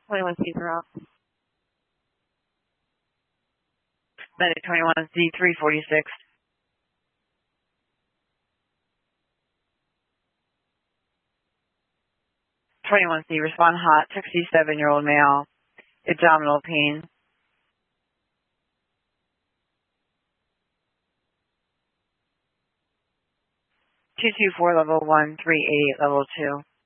21C throughout. Medic 21C 346. C, respond hot, 67-year-old male, abdominal pain. 224 level 1, 388 level 2.